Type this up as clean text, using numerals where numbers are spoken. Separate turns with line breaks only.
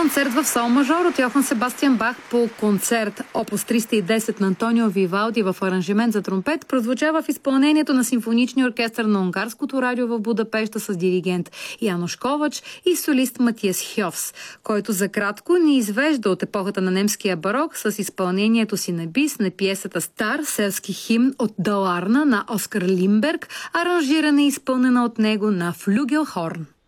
Концерт в сол мажор от Йохан Себастиан Бах по концерт Опус 310 на Антонио Вивалди в аранжимент за тромпет прозвучава в изпълнението на симфоничния оркестър на Унгарското радио в Будапеща с диригент Янош Ковач и солист Матиас Хьовс, който за кратко ни извежда от епохата на немския барок с изпълнението си на бис на пиесата Стар селски химн от Даларна на Оскар Лимберг, аранжирана и изпълнена от него на флюгелхорн.